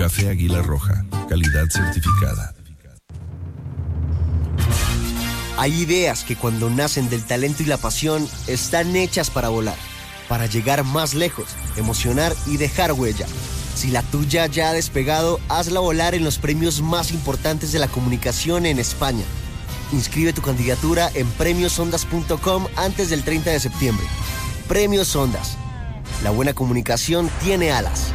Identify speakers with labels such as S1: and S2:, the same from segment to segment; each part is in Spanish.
S1: Café Águila Roja, calidad certificada.
S2: Hay ideas que cuando nacen del talento y la pasión están hechas para volar, para llegar más lejos, emocionar y dejar huella. Si la tuya ya ha despegado, hazla volar en los premios más importantes de la comunicación en España. Inscribe tu candidatura en premiosondas.com antes del 30 de septiembre. Premios Ondas. La buena comunicación tiene alas.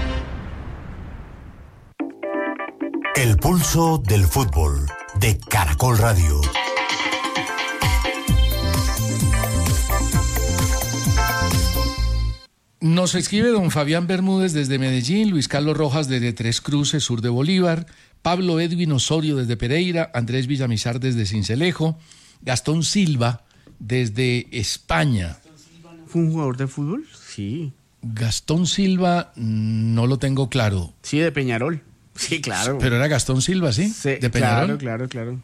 S3: El pulso del fútbol de Caracol Radio.
S4: Nos escribe don Fabián Bermúdez desde Medellín, Luis Carlos Rojas desde Tres Cruces, sur de Bolívar, Pablo Edwin Osorio desde Pereira, Andrés Villamizar desde Sincelejo, Gastón Silva desde España.
S5: ¿Fue un jugador de fútbol? Sí.
S4: Gastón Silva no lo tengo claro.
S5: Sí, de Peñarol. Sí, claro.
S4: Pero era Gastón Silva, ¿sí? ¿De Peñarol?
S5: Claro.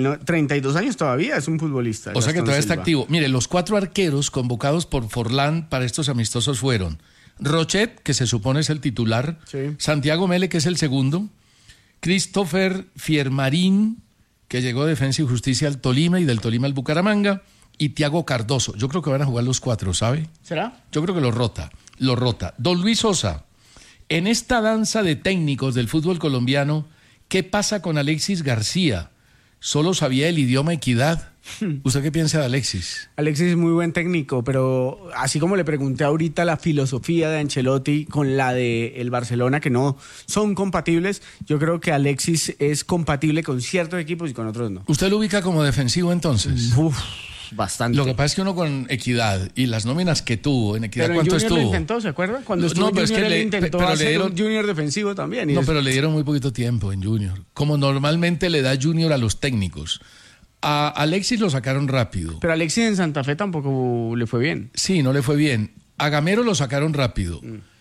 S5: 32 años todavía, es un futbolista.
S4: O sea que todavía está
S5: Silva.
S4: activo. Mire, los 4 arqueros convocados por Forlán para estos amistosos fueron Rochet, que se supone es el titular,
S5: Sí.
S4: Santiago Mele, que es el segundo, Christopher Fiermarín, que llegó de Defensa y Justicia al Tolima y del Tolima al Bucaramanga, y Thiago Cardoso. Yo creo que van a jugar los 4, ¿sabe?
S5: ¿Será?
S4: Yo creo que lo rota. Don Luis Sosa, en esta danza de técnicos del fútbol colombiano, ¿qué pasa con Alexis García? Solo sabía el idioma equidad. ¿Usted qué piensa de Alexis?
S5: Alexis es muy buen técnico, pero así como le pregunté ahorita la filosofía de Ancelotti con la de el Barcelona, que no son compatibles, yo creo que Alexis es compatible con ciertos equipos y con otros no.
S4: ¿Usted lo ubica como defensivo entonces?
S5: Bastante.
S4: Lo que pasa es que uno con Equidad y las nóminas que tuvo, en Equidad,
S5: Pero en
S4: ¿cuánto
S5: Junior
S4: estuvo?
S5: lo intentó, ¿se acuerda? Cuando estuvo
S4: No,
S5: en
S4: pero es
S5: Junior,
S4: que
S5: él intentó
S4: pero le
S5: hacer
S4: dieron-
S5: un Junior defensivo también.
S4: No, pero le dieron muy poquito tiempo en Junior. Como normalmente le da Junior a los técnicos. A Alexis lo sacaron rápido.
S5: Pero Alexis en Santa Fe tampoco le fue bien.
S4: Sí, no le fue bien. A Gamero lo sacaron rápido.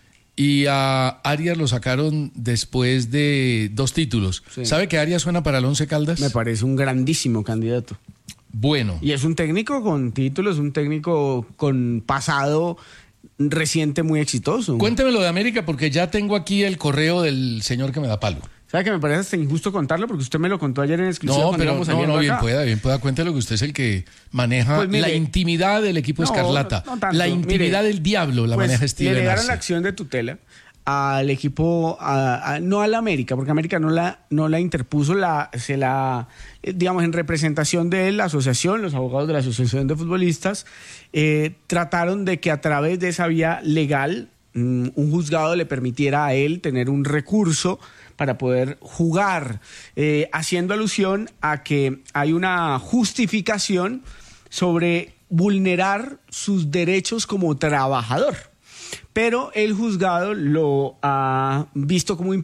S4: Y a Arias lo sacaron después de 2 títulos.
S5: Sí.
S4: ¿Sabe que Arias suena para el Once Caldas?
S5: Me parece un grandísimo candidato.
S4: Bueno.
S5: Y es un técnico con títulos, un técnico con pasado reciente muy exitoso.
S4: Cuénteme lo de América porque ya tengo aquí el correo del señor que me da palo.
S5: ¿Sabe que me parece hasta injusto contarlo? Porque usted me lo contó ayer en exclusiva
S4: No,
S5: cuando
S4: pero
S5: íbamos saliendo
S4: bien
S5: acá.
S4: pueda, cuéntelo que usted es el que maneja
S5: Pues mire,
S4: la intimidad del equipo
S5: no,
S4: Escarlata.
S5: no tanto.
S4: La intimidad
S5: Mire,
S4: del diablo la
S5: Pues,
S4: maneja
S5: le
S4: Steven
S5: negaron
S4: Arce.
S5: la acción de tutela al equipo, no a la América, porque América no la interpuso, digamos, en representación de él, la asociación, los abogados de la Asociación de Futbolistas, trataron de que a través de esa vía legal, un juzgado le permitiera a él tener un recurso para poder jugar, haciendo alusión a que hay una justificación sobre vulnerar sus derechos como trabajador. Pero el juzgado lo ha visto como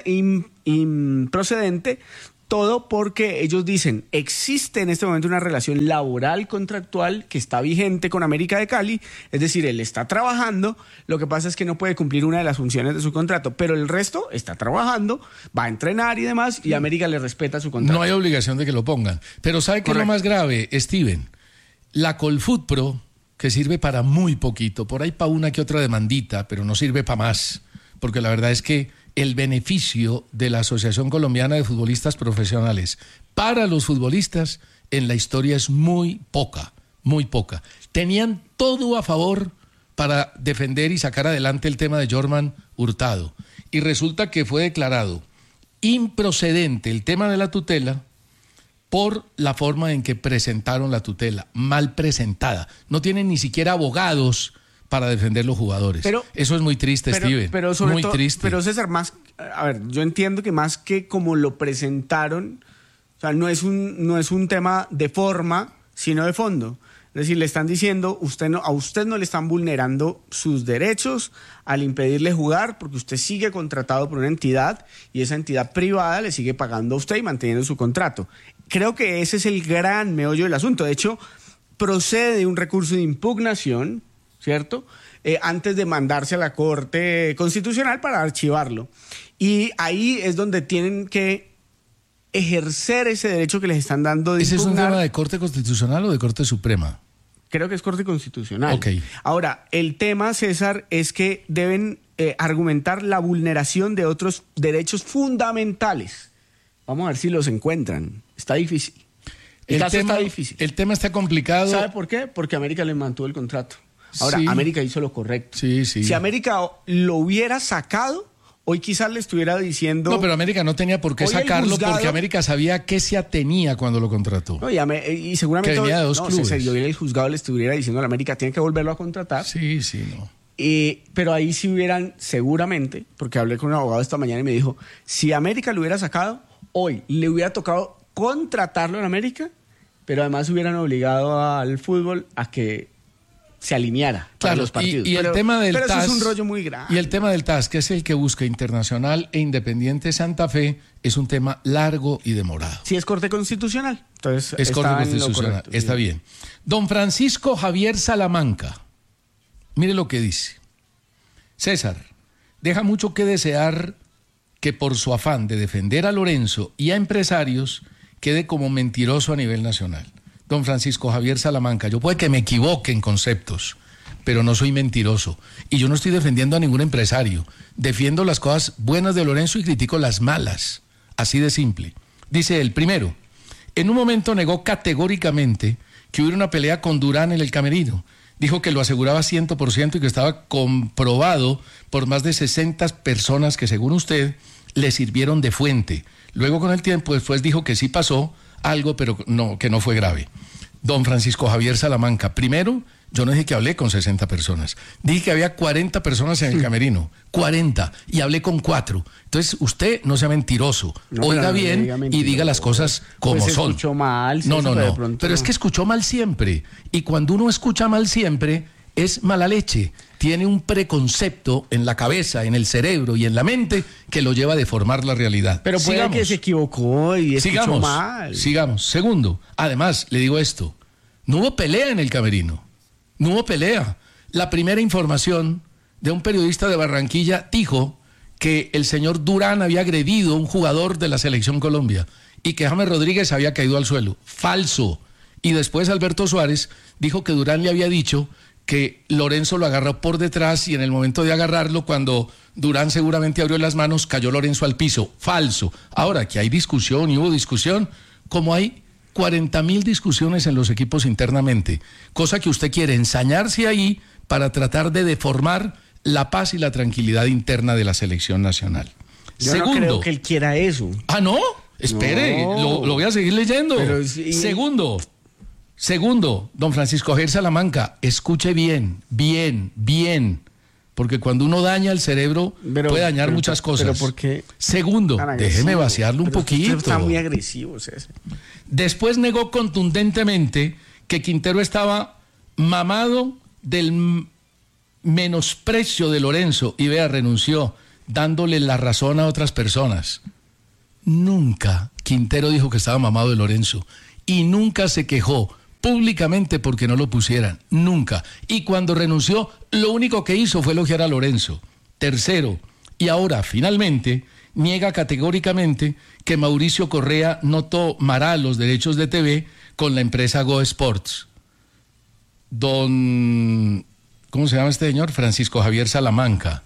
S5: improcedente, todo porque ellos dicen, existe en este momento una relación laboral contractual que está vigente con América de Cali, es decir, él está trabajando, lo que pasa es que no puede cumplir una de las funciones de su contrato, pero el resto está trabajando, va a entrenar y demás, y América le respeta su contrato.
S4: No hay obligación de que lo pongan. Pero ¿sabe qué es lo más grave, Steven? La Colfutpro, que sirve para muy poquito, por ahí para una que otra demandita, pero no sirve para más, porque la verdad es que el beneficio de la Asociación Colombiana de Futbolistas Profesionales para los futbolistas en la historia es muy poca, muy poca. Tenían todo a favor para defender y sacar adelante el tema de Jorman Hurtado, y resulta que fue declarado improcedente el tema de la tutela por la forma en que presentaron la tutela, mal presentada. No tienen ni siquiera abogados para defender los jugadores.
S5: Pero,
S4: eso es muy triste, Steven.
S5: Pero sobre
S4: muy
S5: todo,
S4: triste.
S5: Pero César, a ver, yo entiendo que más que como lo presentaron, o sea, no es un tema de forma, sino de fondo. Es decir, le están diciendo, a usted no le están vulnerando sus derechos al impedirle jugar porque usted sigue contratado por una entidad y esa entidad privada le sigue pagando a usted y manteniendo su contrato. Creo que ese es el gran meollo del asunto. De hecho, procede de un recurso de impugnación, ¿cierto? Antes de mandarse a la Corte Constitucional para archivarlo. Y ahí es donde tienen que ejercer ese derecho que les están dando de
S4: ¿Ese
S5: impugnar.
S4: es un tema de Corte Constitucional o de Corte Suprema?
S5: Creo que es Corte Constitucional.
S4: Ok.
S5: Ahora, el tema, César, es que deben argumentar la vulneración de otros derechos fundamentales. Vamos a ver si los encuentran. Está difícil. El caso está difícil.
S4: El tema está complicado.
S5: ¿Sabe por qué? Porque América le mantuvo el contrato. Ahora,
S4: Sí.
S5: América hizo lo correcto.
S4: Sí, sí.
S5: Si América lo hubiera sacado, hoy quizás le estuviera diciendo...
S4: No, pero América no tenía por qué
S5: Hoy el
S4: sacarlo
S5: juzgado-
S4: porque América sabía a qué se atenía cuando lo contrató.
S5: No, y seguramente
S4: Que venía de dos clubes.
S5: hoy el juzgado le estuviera diciendo a la América tiene que volverlo a contratar.
S4: Sí, sí, no.
S5: Pero ahí sí hubieran, seguramente, porque hablé con un abogado esta mañana y me dijo, si América lo hubiera sacado, hoy le hubiera tocado contratarlo en América, pero además hubieran obligado al fútbol a que se alineara para
S4: Claro,
S5: los partidos.
S4: y el tema del
S5: pero
S4: TAS,
S5: eso es un rollo muy grande.
S4: Y el tema del TAS, que es el que busca Internacional e Independiente Santa Fe, es un tema largo y demorado.
S5: Si es Corte Constitucional, entonces
S4: Es Corte
S5: está en lo
S4: Constitucional,
S5: correcto,
S4: está
S5: sí.
S4: bien. Don Francisco Javier Salamanca, mire lo que dice. César, deja mucho que desear que por su afán de defender a Lorenzo y a empresarios quede como mentiroso a nivel nacional. Don Francisco Javier Salamanca, yo puede que me equivoque en conceptos, pero no soy mentiroso. Y yo no estoy defendiendo a ningún empresario. Defiendo las cosas buenas de Lorenzo y critico las malas. Así de simple. Dice él, primero, en un momento negó categóricamente que hubiera una pelea con Durán en el camerino. Dijo que lo aseguraba 100% y que estaba comprobado por más de 60 personas que, según usted, le sirvieron de fuente. Luego, con el tiempo, después dijo que sí pasó algo, pero no, que no fue grave. Don Francisco Javier Salamanca, primero, yo no dije que hablé con 60 personas. Dije que había 40 personas en el camerino. 40. Y hablé con 4. Entonces, usted no sea mentiroso.
S5: No,
S4: Oiga
S5: pero no
S4: bien
S5: diga
S4: y
S5: mentiroso.
S4: diga las cosas como
S5: Pues
S4: son.
S5: escuchó mal,
S4: No,
S5: César,
S4: no,
S5: de
S4: no.
S5: pronto
S4: Pero es
S5: no.
S4: que escuchó mal siempre. Y cuando uno escucha mal siempre, es mala leche. Tiene un preconcepto en la cabeza, en el cerebro y en la mente que lo lleva a deformar la realidad.
S5: Pero puede
S4: Sigamos.
S5: que se equivocó y escuchó
S4: Sigamos,
S5: mal.
S4: sigamos. Segundo, además, le digo esto, no hubo pelea en el camerino, no hubo pelea. La primera información de un periodista de Barranquilla dijo que el señor Durán había agredido a un jugador de la Selección Colombia y que James Rodríguez había caído al suelo. Falso. Y después Alberto Suárez dijo que Durán le había dicho que Lorenzo lo agarró por detrás y en el momento de agarrarlo, cuando Durán seguramente abrió las manos, cayó Lorenzo al piso. Falso. Ahora, que hay discusión y hubo discusión, como hay 40.000 discusiones en los equipos internamente, cosa que usted quiere ensañarse ahí para tratar de deformar la paz y la tranquilidad interna de la selección nacional.
S5: Yo
S4: Segundo,
S5: no creo que él quiera eso.
S4: Ah, ¿no? Espere,
S5: No.
S4: lo voy a seguir leyendo.
S5: Pero sí.
S4: Segundo, don Francisco Javier Salamanca, escuche bien, porque cuando uno daña el cerebro puede dañar muchas cosas.
S5: Pero ¿por qué
S4: Segundo,
S5: tan agresivo?
S4: déjeme vaciarlo un
S5: Pero usted
S4: poquito.
S5: está muy agresivo, César.
S4: Después negó contundentemente que Quintero estaba mamado del menosprecio de Lorenzo y vea, renunció, dándole la razón a otras personas. Nunca Quintero dijo que estaba mamado de Lorenzo y nunca se quejó públicamente porque no lo pusieran, nunca. Y cuando renunció, lo único que hizo fue elogiar a Lorenzo. Tercero, y ahora finalmente niega categóricamente que Mauricio Correa no tomará los derechos de TV con la empresa Go Sports. Don, ¿cómo se llama este señor? Francisco Javier Salamanca.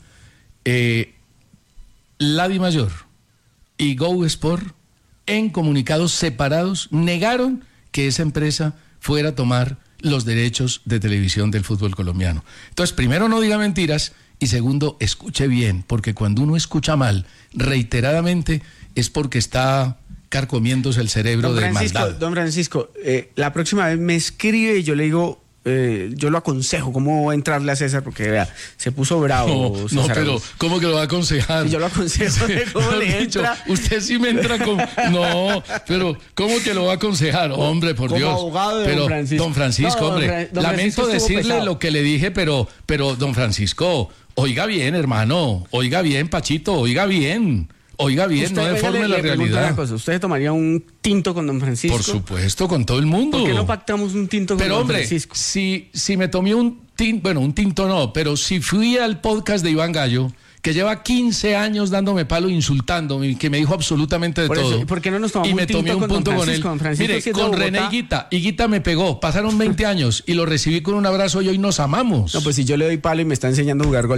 S4: La Dimayor y Go Sport, en comunicados separados, negaron que esa empresa fuera a tomar los derechos de televisión del fútbol colombiano. Entonces, primero, no diga mentiras, y segundo, escuche bien, porque cuando uno escucha mal reiteradamente es porque está carcomiéndose el cerebro de maldad.
S5: Don Francisco, la próxima vez me escribe y yo le digo, yo lo aconsejo cómo entrarle a César, porque vea, se puso bravo.
S4: No,
S5: César.
S4: pero ¿cómo que lo va a aconsejar?
S5: Y yo lo aconsejo de cómo
S4: Mejor
S5: le
S4: dicho,
S5: entra.
S4: usted sí me entra con... No, pero ¿cómo que lo va a aconsejar? Hombre, por
S5: Como
S4: Dios.
S5: abogado de
S4: pero,
S5: don Francisco.
S4: Don Francisco,
S5: No, don
S4: hombre,
S5: don
S4: lamento
S5: Francisco estuvo
S4: decirle
S5: pesado.
S4: lo que le dije, pero don Francisco, oiga bien, hermano, oiga bien, Pachito, oiga bien, no deforme la
S5: le pregunto
S4: realidad.
S5: una cosa, ¿usted tomaría un tinto con don Francisco?
S4: Por supuesto, con todo el mundo.
S5: ¿Por qué no pactamos un tinto con
S4: Pero
S5: don
S4: hombre,
S5: Francisco?
S4: si me tomé un tinto, bueno, un tinto no, pero si fui al podcast de Iván Gallo, que lleva 15 años dándome palo, insultándome, que me dijo absolutamente de
S5: Por eso,
S4: todo.
S5: ¿y por qué no nos tomamos
S4: y me
S5: un tinto
S4: tomé un
S5: con don
S4: punto con él.
S5: Francisco? Don Francisco,
S4: Mire,
S5: si es de
S4: con
S5: Bogotá.
S4: René Higuita me pegó, pasaron 20 años y lo recibí con un abrazo y hoy nos amamos.
S5: No, pues si yo le doy palo y me está enseñando a jugar golf.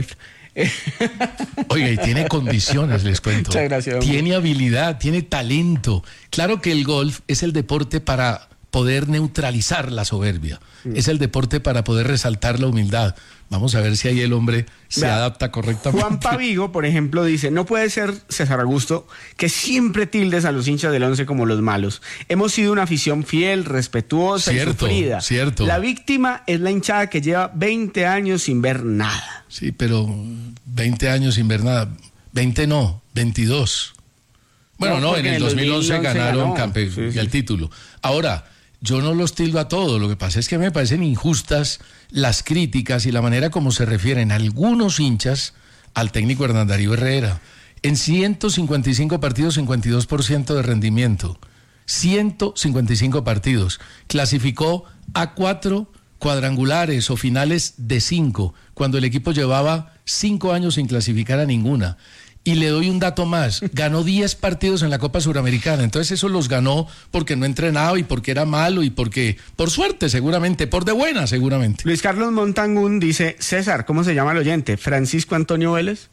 S4: Oiga, y tiene condiciones, les cuento.
S5: Muchas gracias, hombre.
S4: Tiene habilidad, tiene talento. Claro que el golf es el deporte para poder neutralizar la soberbia. Es el deporte para poder resaltar la humildad. Vamos a ver si ahí el hombre se adapta correctamente.
S5: Juan Pavigo, por ejemplo, dice: no puede ser, César Augusto, que siempre tildes a los hinchas del Once como los malos. Hemos sido una afición fiel, respetuosa y sufrida.
S4: Cierto.
S5: La víctima es la hinchada que lleva 20 años sin ver nada.
S4: Sí, pero 20 años sin ver nada. 20 no, 22. Bueno, no, en el 2011 ganaron el título. Ahora, yo no los tildo a todos, lo que pasa es que me parecen injustas las críticas y la manera como se refieren algunos hinchas al técnico Hernán Darío Herrera. En 155 partidos, 52% de rendimiento. 155 partidos. Clasificó a 4 cuadrangulares o finales de 5, cuando el equipo llevaba 5 años sin clasificar a ninguna. Y le doy un dato más, ganó 10 partidos en la Copa Suramericana, entonces eso los ganó porque no entrenaba y porque era malo y porque, por suerte seguramente, por de buena seguramente.
S5: Luis Carlos Montangún dice: César, ¿cómo se llama el oyente? ¿Francisco Antonio Vélez?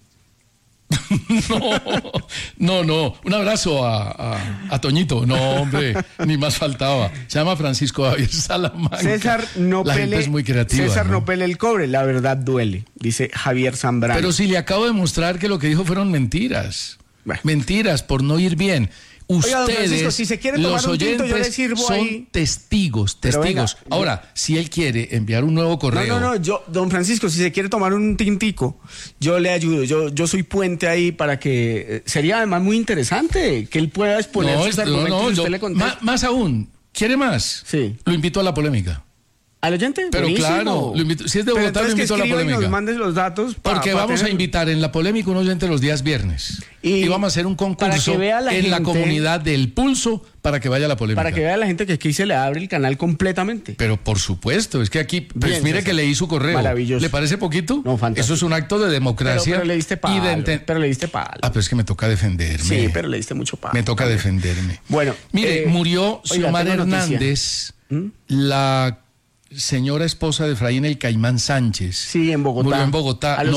S4: No, un abrazo a Toñito, no hombre, ni más faltaba, se llama Francisco Javier Salamanca.
S5: César no
S4: la
S5: pele,
S4: gente es muy creativa,
S5: César
S4: ¿no?
S5: no pele el cobre, la verdad duele, dice Javier Zambrano.
S4: Pero si le acabo de mostrar que lo que dijo fueron mentiras,
S5: Bueno.
S4: mentiras por no ir bien.
S5: Oiga, don
S4: Ustedes,
S5: Francisco, si se quiere tomar
S4: los
S5: un tinto, yo le
S4: oyentes,
S5: sirvo
S4: son
S5: ahí.
S4: testigos.
S5: Pero venga,
S4: Ahora, si él quiere enviar un nuevo correo...
S5: No, don Francisco, si se quiere tomar un tintico, yo le ayudo, yo soy puente ahí para que... sería además muy interesante que él pueda exponer sus argumentos y usted le conteste.
S4: Más aún, ¿quiere más?
S5: Sí.
S4: Lo invito a la polémica.
S5: ¿Al oyente?
S4: Pero
S5: Buenísimo.
S4: claro, lo invito, si es de
S5: Pero
S4: Bogotá, lo
S5: entonces
S4: invito a la
S5: que escriba y
S4: polémica.
S5: nos mandes los datos
S4: Porque vamos a
S5: tener...
S4: invitar en la polémica un oyente los días viernes. Y vamos a hacer un concurso
S5: para que vea la
S4: en la
S5: gente,
S4: comunidad del Pulso para que vaya a la polémica.
S5: Para que vea la gente que aquí se le abre el canal completamente.
S4: Pero por supuesto, es que aquí, pues
S5: Bien,
S4: mire
S5: César.
S4: que leí su correo.
S5: Maravilloso.
S4: ¿Le parece poquito?
S5: No, fantástico.
S4: Eso es un acto de democracia.
S5: Pero le diste palo.
S4: y de
S5: Pero le diste palo.
S4: Ah, pero es que me toca defenderme.
S5: Sí, pero le diste mucho palo.
S4: Me toca
S5: también.
S4: defenderme.
S5: Bueno,
S4: mire, murió
S5: oiga,
S4: Xiomar
S5: tengo noticia.
S4: Hernández, la señora esposa de Efraín El Caimán Sánchez.
S5: Sí, en Bogotá.
S4: Murió en Bogotá,
S5: A los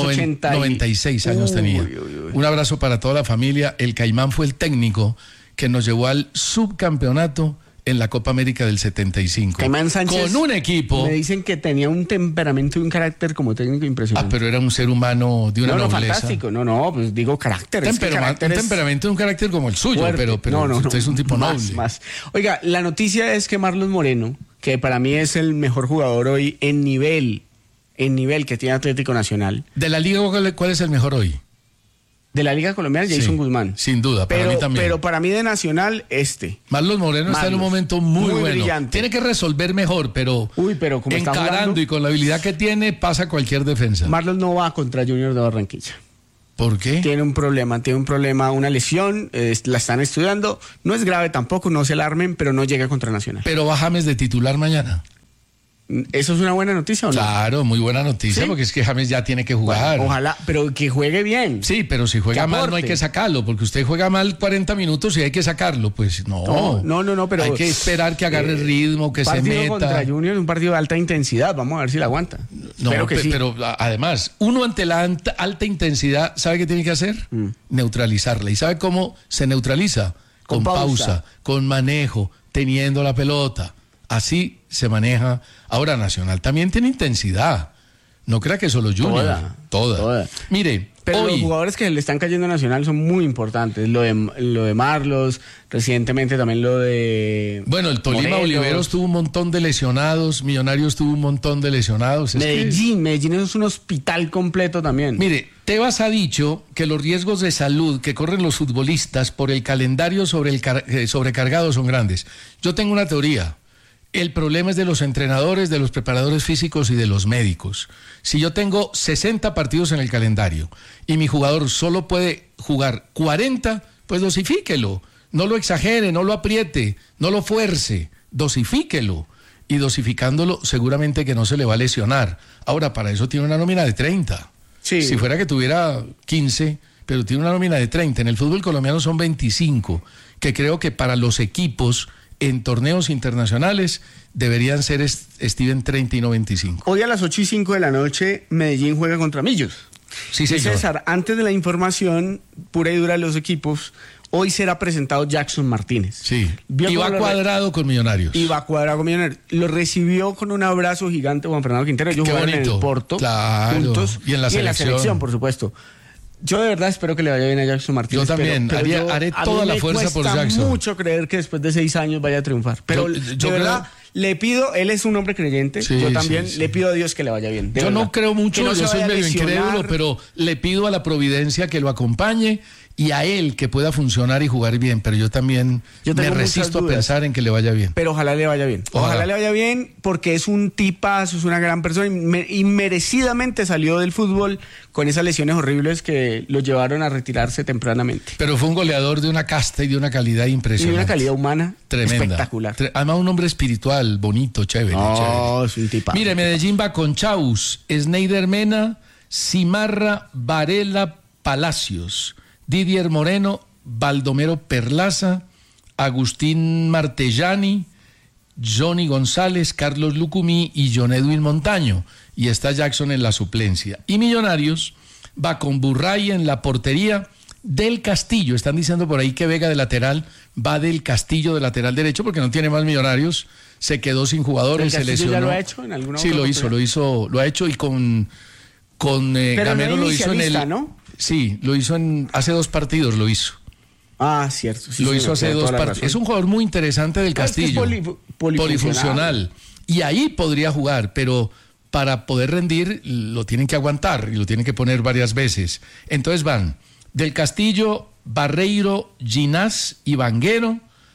S4: 96 años tenía.
S5: Uy.
S4: Un abrazo para toda la familia. El Caimán fue el técnico que nos llevó al subcampeonato en la Copa América del 75.
S5: Caimán Sánchez.
S4: Con un equipo.
S5: Me dicen que tenía un temperamento y un carácter como técnico impresionante.
S4: Pero era un ser humano de una nobleza.
S5: Fantástico. No, pues digo carácter. Es que carácter
S4: un
S5: es
S4: temperamento de un carácter como el suyo,
S5: fuerte.
S4: pero usted es un tipo noble.
S5: Más. Oiga, la noticia es que Marlon Moreno, que para mí es el mejor jugador hoy en nivel que tiene Atlético Nacional.
S4: De la liga, ¿cuál es el mejor hoy?
S5: De la Liga Colombiana, Jason Guzmán.
S4: Sin duda, para mí también.
S5: Pero para mí de Nacional,
S4: Marlon Moreno está en un momento muy bueno.
S5: Brillante.
S4: Tiene que resolver mejor, pero
S5: como está
S4: encarando
S5: jugando,
S4: y con la habilidad que tiene, pasa cualquier defensa.
S5: Marlon no va contra Junior de Barranquilla.
S4: ¿Por qué?
S5: Tiene un problema, una lesión, la están estudiando. No es grave tampoco, no se alarmen, pero no llega contra Nacional.
S4: Pero va James de titular mañana.
S5: ¿Eso es una buena noticia o no?
S4: Claro, muy buena noticia, ¿sí? Porque es que James ya tiene que jugar.
S5: Bueno, ojalá, pero que juegue bien.
S4: Sí, pero si juega mal no hay que sacarlo, porque usted juega mal 40 minutos y hay que sacarlo, pues no.
S5: No, pero...
S4: Hay que esperar que agarre el ritmo, que se meta.
S5: Partido contra Junior es un partido de alta intensidad, vamos a ver si la aguanta.
S4: No,
S5: que sí.
S4: Pero además, uno ante la alta intensidad, ¿sabe qué tiene que hacer? Neutralizarla. ¿Y sabe cómo se neutraliza? Con pausa, con manejo, teniendo la pelota. Así se maneja. Ahora Nacional también tiene intensidad. No crea que solo Junior. Toda. Mire,
S5: pero los jugadores que le están cayendo a Nacional son muy importantes. Lo de Marlos, recientemente también lo de...
S4: Bueno, el Tolima Oliveros tuvo un montón de lesionados, Millonarios tuvo un montón de lesionados.
S5: Medellín es un hospital completo también.
S4: Mire, Tebas ha dicho que los riesgos de salud que corren los futbolistas por el calendario sobrecargado son grandes. Yo tengo una teoría. El problema es de los entrenadores, de los preparadores físicos y de los médicos. Si yo tengo 60 partidos en el calendario y mi jugador solo puede jugar 40, pues dosifíquelo. No lo exagere, no lo apriete, no lo fuerce, dosifíquelo. Y dosificándolo seguramente que no se le va a lesionar. Ahora, para eso tiene una nómina de 30.
S5: Sí.
S4: Si fuera que tuviera 15, pero tiene una nómina de 30. En el fútbol colombiano son 25, que creo que para los equipos en torneos internacionales deberían ser, Steven, 30 y no 25.
S5: Hoy a las 8:05 de la noche, Medellín juega contra Millos.
S4: Sí,
S5: Y
S4: señor.
S5: César, antes de la información pura y dura de los equipos, hoy será presentado Jackson Martínez.
S4: Sí.
S5: Vio
S4: Y
S5: cómo
S4: va
S5: lo
S4: Cuadrado con Millonarios.
S5: Y va Cuadrado con Millonarios. Lo recibió con un abrazo gigante Juan Fernando Quintero. Ellos
S4: Qué
S5: juegan en
S4: bonito.
S5: el Porto
S4: Claro.
S5: juntos.
S4: Y en la selección.
S5: por supuesto. Yo de verdad espero que le vaya bien a Jackson Martínez.
S4: Yo también, haré
S5: a
S4: toda
S5: mí
S4: la
S5: me
S4: fuerza por
S5: cuesta
S4: Jackson.
S5: mucho creer que después de 6 años vaya a triunfar. Pero
S4: Yo
S5: de verdad,
S4: creo-
S5: le pido, él es un hombre creyente,
S4: Sí,
S5: yo también
S4: sí.
S5: le pido a Dios que le vaya bien. de
S4: Yo
S5: verdad.
S4: no creo
S5: Que
S4: mucho,
S5: no se
S4: yo soy
S5: vaya a
S4: medio
S5: lesionar.
S4: incrédulo, pero le pido a la providencia que lo acompañe y a él que pueda funcionar y jugar bien, pero yo también
S5: Yo
S4: me
S5: tengo muchas
S4: resisto a
S5: dudas.
S4: pensar en que le vaya bien.
S5: Pero ojalá le vaya bien.
S4: Ojalá.
S5: Ojalá le vaya bien porque es un tipazo, es una gran persona y merecidamente salió del fútbol con esas lesiones horribles que lo llevaron a retirarse tempranamente.
S4: Pero fue un goleador de una casta y de una calidad
S5: Y
S4: impresionante.
S5: una calidad humana
S4: Tremenda.
S5: espectacular.
S4: Además un hombre espiritual, bonito, chévere. chévere.
S5: Es un tipazo.
S4: Mire, Medellín va con Chaus, Sneider Mena, Cimarra, Varela, Palacios, Didier Moreno, Baldomero Perlaza, Agustín Martellani, Johnny González, Carlos Lucumí y John Edwin Montaño. Y está Jackson en la suplencia. Y Millonarios va con Burray en la portería, Del Castillo. Están diciendo por ahí que Vega de lateral, va Del Castillo de lateral derecho porque no tiene más Millonarios. Se quedó sin jugadores,
S5: ¿Del
S4: se
S5: Castillo
S4: lesionó.
S5: ya lo ha hecho en alguna
S4: Sí,
S5: otra
S4: lo ha hecho y con Gamero
S5: no
S4: lo hizo en
S5: inicialista,
S4: el...
S5: ¿no?
S4: Sí, lo hizo hace 2 partidos, lo hizo.
S5: Ah, cierto. Sí,
S4: Lo
S5: sí,
S4: hizo
S5: me
S4: hace
S5: queda
S4: 2
S5: toda la
S4: partidos.
S5: razón.
S4: Es un jugador muy interesante del
S5: No, es que es
S4: Castillo. Polifuncional. Y ahí podría jugar, pero para poder rendir lo tienen que aguantar y lo tienen que poner varias veces. Entonces van Del Castillo, Barreiro, Ginás y Vanguero,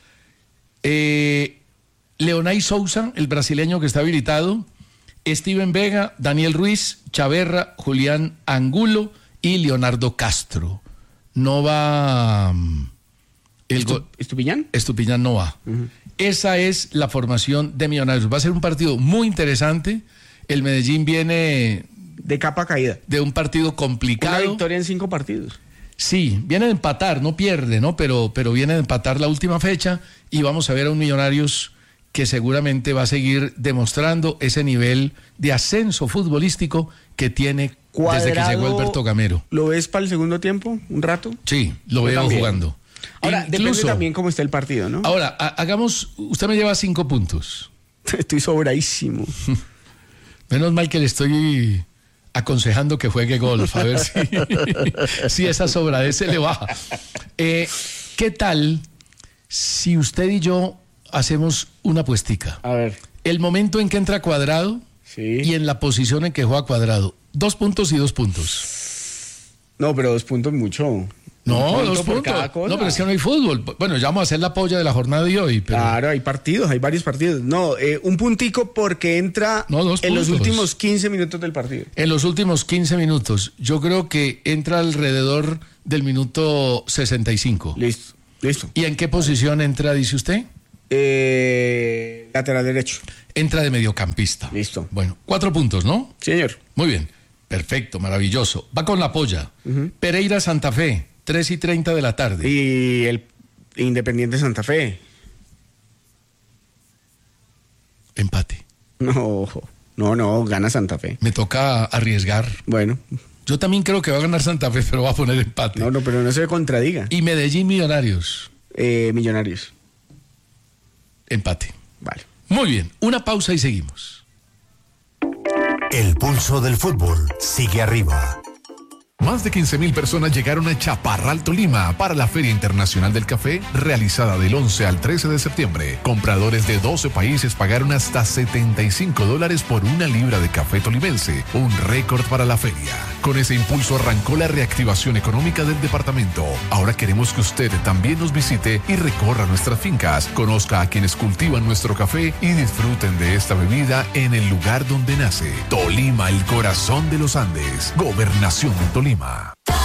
S4: Leonay Sousa, el brasileño que está habilitado, Steven Vega, Daniel Ruiz, Chaverra, Julián Angulo y Leonardo Castro. No va
S5: ¿Estupiñán?
S4: Estupiñán no va. Esa es la formación de Millonarios. Va a ser un partido muy interesante. El Medellín viene
S5: De capa caída.
S4: de un partido
S5: Una
S4: complicado.
S5: victoria en 5 partidos.
S4: Sí, viene de empatar, no pierde, ¿no? Pero viene de empatar la última fecha y vamos a ver a un Millonarios que seguramente va a seguir demostrando ese nivel de ascenso futbolístico que tiene desde que llegó Alberto Gamero.
S5: ¿Lo ves para el segundo tiempo? ¿Un rato?
S4: Sí, lo
S5: Yo
S4: veo
S5: también.
S4: jugando.
S5: Ahora, depende
S4: Incluso,
S5: también cómo esté el partido, ¿no?
S4: ahora, hagamos, usted me lleva 5 puntos.
S5: Estoy sobradísimo.
S4: Menos mal que le estoy aconsejando que juegue golf, a ver si esa sobradez se le baja. ¿Qué tal si usted y yo hacemos una apuestica?
S5: A ver.
S4: El momento en que entra Cuadrado
S5: Sí.
S4: y en la posición en que juega Cuadrado. 2 puntos y 2 puntos.
S5: No, pero 2 puntos mucho.
S4: No,
S5: Un punto
S4: 2
S5: por
S4: puntos.
S5: cada cosa.
S4: No, pero es que no hay fútbol. Bueno, ya vamos a hacer la polla de la jornada de hoy. Pero...
S5: Claro, hay partidos, hay varios partidos. No, un puntico porque entra
S4: No, 2
S5: en los
S4: puntos.
S5: últimos 15 minutos del partido.
S4: En los últimos 15 minutos, yo creo que entra alrededor del minuto 65.
S5: Listo.
S4: ¿Y en qué posición entra, dice usted?
S5: Lateral derecho.
S4: Entra de mediocampista.
S5: Listo.
S4: Bueno, 4 puntos, ¿no?
S5: Señor.
S4: Muy bien. Perfecto, maravilloso. Va con la polla. Pereira Santa Fe, 3:30 de la tarde.
S5: Y el Independiente Santa Fe.
S4: Empate.
S5: No, gana Santa Fe.
S4: Me toca arriesgar.
S5: Bueno,
S4: Yo también creo que va a ganar Santa Fe, pero va a poner empate.
S5: no, pero no se contradiga.
S4: Y Medellín Millonarios,
S5: Millonarios.
S4: empate.
S5: Vale.
S4: Muy bien, una pausa y seguimos.
S3: El pulso del fútbol sigue arriba.
S1: Más de 15.000 personas llegaron a Chaparral, Tolima, para la Feria Internacional del Café, realizada del 11 al 13 de septiembre. Compradores de 12 países pagaron hasta $75 por 1 libra de café tolimense, un récord para la feria. Con ese impulso arrancó la reactivación económica del departamento. Ahora queremos que usted también nos visite y recorra nuestras fincas, conozca a quienes cultivan nuestro café y disfruten de esta bebida en el lugar donde nace. Tolima, el corazón de los Andes. Gobernación de Tolima.